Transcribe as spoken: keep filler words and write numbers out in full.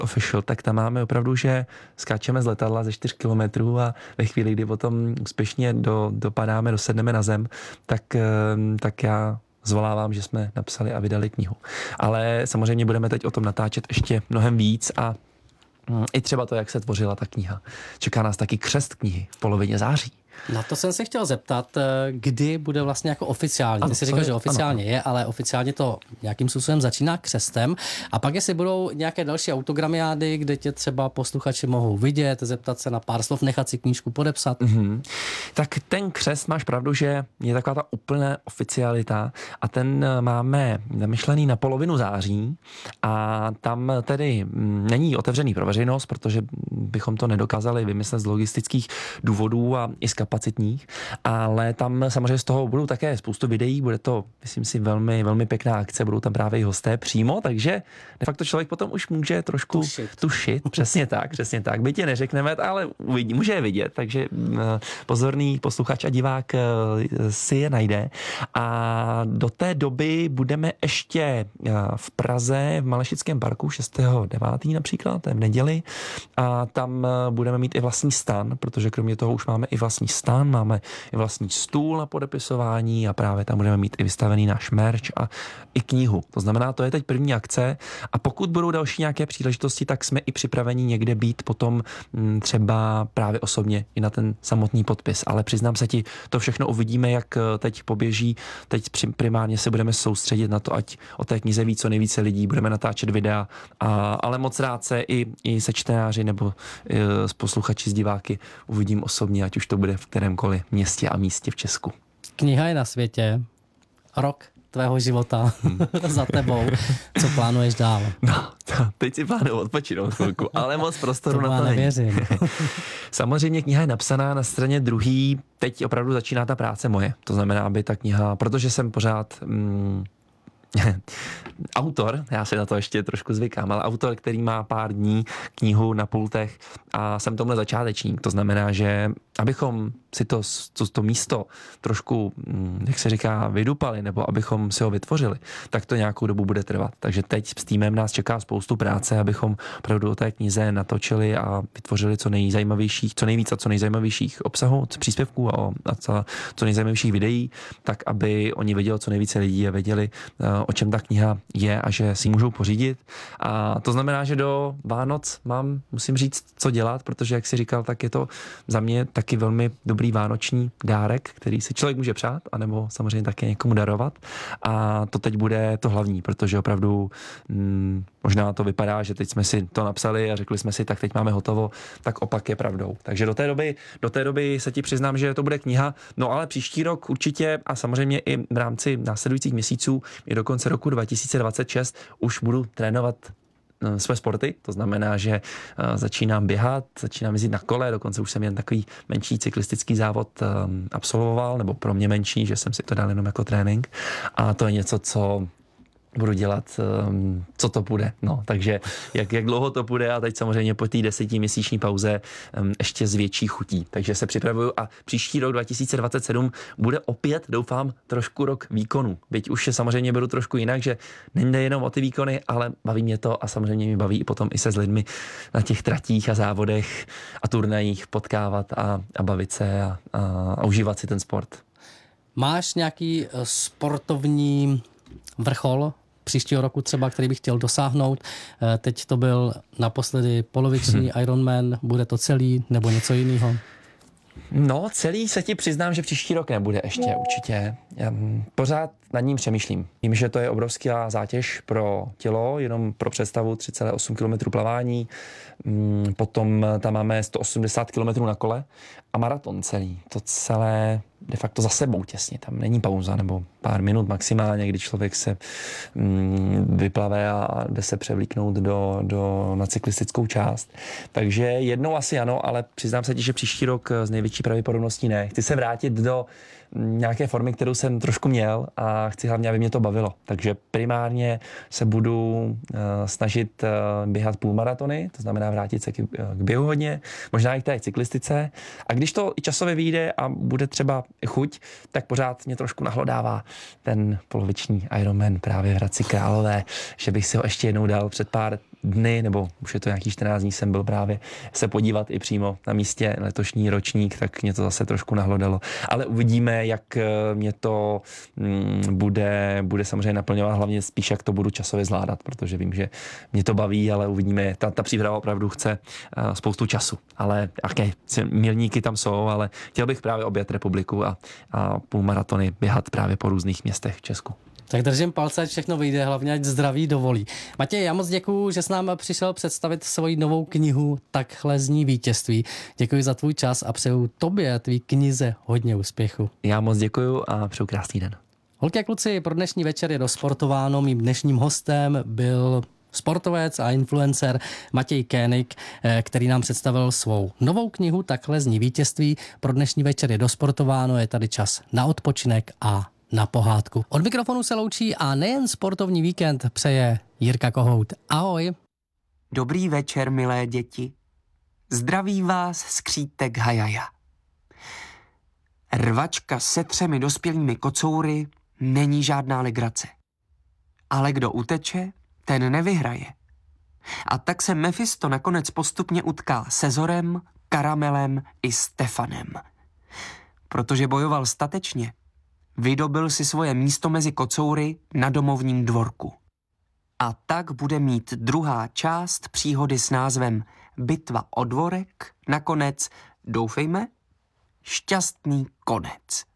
Official, tak tam máme opravdu, že skáčeme z letadla ze čtyř kilometrů a ve chvíli, kdy potom úspěšně do, dopadáme, dosedneme na zem, tak, tak já zvolávám, že jsme napsali a vydali knihu. Ale samozřejmě budeme teď o tom natáčet ještě mnohem víc a i třeba to, jak se tvořila ta kniha. Čeká nás taky křest knihy v polovině září. Na to jsem se chtěl zeptat, kdy bude vlastně jako oficiálně. Ty jsi říkal, je, že oficiálně ano. je, ale oficiálně to nějakým způsobem začíná křestem. A pak jestli budou nějaké další autogramiády, kde tě třeba posluchači mohou vidět, zeptat se na pár slov, nechat si knížku podepsat. Mm-hmm. Tak ten křest, máš pravdu, že je taková ta úplná oficialita a ten máme namyšlený na polovinu září a tam tedy není otevřený pro veřejnost, protože bychom to nedokázali vymyslet z logistických důvodů a i z kapacitních, ale tam samozřejmě z toho budou také spoustu videí, bude to, myslím si, velmi, velmi pěkná akce, budou tam právě i hosté přímo, takže de facto člověk potom už může trošku tušit, tušit přesně tak, přesně tak, my tě neřekneme, ale uvidí, může je vidět, takže pozorný posluchač a divák si je najde a do té doby budeme ještě v Praze, v Malešickém parku šestého devátého například, v neděli a tam budeme mít i vlastní stan, protože kromě toho už máme i vlastní stan, máme i vlastní stůl na podepisování a právě tam budeme mít i vystavený náš merch a i knihu. To znamená, to je teď první akce a pokud budou další nějaké příležitosti, tak jsme i připraveni někde být potom třeba právě osobně i na ten samotný podpis. Ale přiznám se ti, to všechno uvidíme, jak teď poběží. Teď primárně se budeme soustředit na to, ať o té knize ví co nejvíce lidí, budeme natáčet videa, a, ale moc rád se i, i se čtenáři nebo i s posluchači, s diváky uvidím osobně, ať už to bude v kterémkoliv městě a místě v Česku. Kniha je na světě. Rok tvého života hmm. za tebou. Co plánuješ dál? No, teď si plánuju odpočinout chvilku, ale moc prostoru to na to nevěřím. Samozřejmě kniha je napsaná na straně druhý. Teď opravdu začíná ta práce moje. To znamená, aby ta kniha, protože jsem pořád... Mm, autor, já si na to ještě trošku zvykám, ale autor, který má pár dní knihu na pultech a jsem tomhle začátečník. To znamená, že abychom si to, to, to místo trošku, jak se říká, vydupali, nebo abychom si ho vytvořili, tak to nějakou dobu bude trvat. Takže teď s týmem nás čeká spoustu práce, abychom opravdu o té knize natočili a vytvořili co nejzajímavějších, co nejvíc a co nejzajímavějších obsahů, příspěvků a, a co, co nejzajímavějších videí, tak aby oni viděli co nejvíce lidí a věděli, o čem ta kniha je a že si ji můžou pořídit. A to znamená, že do Vánoc mám, musím říct, co dělat, protože, jak si říkal, tak je to za mě taky velmi dobrý vánoční dárek, který si člověk může přát, anebo samozřejmě také někomu darovat. A to teď bude to hlavní, protože opravdu hm, možná to vypadá, že teď jsme si to napsali a řekli jsme si, tak teď máme hotovo, tak opak je pravdou. Takže do té doby, do té doby se ti přiznám, že to bude kniha, no ale příští rok určitě a samozřejmě i v rámci následujících měsíců i do konce roku dva tisíce dvacet šest už budu trénovat své sporty, to znamená, že začínám běhat, začínám jezdit na kole, dokonce už jsem jen takový menší cyklistický závod absolvoval, nebo pro mě menší, že jsem si to dal jenom jako trénink a to je něco, co budu dělat, um, co to bude. No, takže jak, jak dlouho to bude a teď samozřejmě po té desetiměsíční pauze um, ještě s větší chutí. Takže se připravuju a příští rok dva tisíce dvacet sedm bude opět, doufám, trošku rok výkonu. Byť už je samozřejmě beru trošku jinak, že nejde jenom o ty výkony, ale baví mě to a samozřejmě mě baví i potom i se s lidmi na těch tratích a závodech a turnajích potkávat a, a bavit se a, a, a užívat si ten sport. Máš nějaký sportovní vrchol příštího roku třeba, který bych chtěl dosáhnout? Teď to byl naposledy poloviční hmm. Ironman, bude to celý nebo něco jiného? No, celý se ti přiznám, že příští rok nebude ještě určitě. Já pořád nad ním přemýšlím. Vím, že to je obrovská zátěž pro tělo, jenom pro představu tři celé osm kilometrů plavání, potom tam máme sto osmdesát kilometrů na kole a maraton celý. To celé de facto za sebou těsně. Tam není pauza nebo pár minut maximálně, kdy člověk se mm, vyplave a jde se převlíknout do, do, na cyklistickou část. Takže jednou asi ano, ale přiznám se ti, že příští rok z největší pravděpodobností ne. Chci se vrátit do nějaké formy, kterou jsem trošku měl a chci hlavně, aby mě to bavilo. Takže primárně se budu uh, snažit uh, běhat půlmaratony, to znamená vrátit se k, uh, k běhu hodně, možná i k té cyklistice. A když to i časově vyjde a bude třeba chuť, tak pořád mě trošku nahlodává ten poloviční Ironman právě v Hradci Králové, že bych si ho ještě jednou dal před pár dny, nebo už je to nějaký čtrnáct dní, jsem byl právě se podívat i přímo na místě letošní ročník, tak mě to zase trošku nahlodalo. Ale uvidíme, jak mě to mm, bude, bude samozřejmě naplňovat, hlavně spíš, jak to budu časově zvládat, protože vím, že mě to baví, ale uvidíme. Ta, ta příprava opravdu chce uh, spoustu času, ale okay, milníky tam jsou, ale chtěl bych právě objet republiku a, a půlmaratony běhat právě po různých městech v Česku. Tak držím palce, ať všechno vyjde, hlavně ať zdraví dovolí. Matěj, já moc děkuju, že s námi přišel představit svoji novou knihu Takhle zní vítězství. Děkuji za tvůj čas a přeju tobě, tvý knize, hodně úspěchu. Já moc děkuju a přeju krásný den. Holky a kluci, pro dnešní večer je dosportováno. Mým dnešním hostem byl sportovec a influencer Matěj Koenig, který nám představil svou novou knihu Takhle zní vítězství. Pro dnešní večer je dosportováno, je tady čas na odpočinek a na pohádku. Od mikrofonu se loučí a nejen sportovní víkend přeje Jirka Kohout. Ahoj. Dobrý večer, milé děti. Zdraví vás skřítek Hajaja. Rvačka se třemi dospělými kocoury není žádná legrace. Ale kdo uteče, ten nevyhraje. A tak se Mephisto nakonec postupně utká se Zorem, Karamelem i Stefanem. Protože bojoval statečně, vydobyl si svoje místo mezi kocoury na domovním dvorku. A tak bude mít druhá část příhody s názvem Bitva o dvorek nakonec, doufejme, šťastný konec.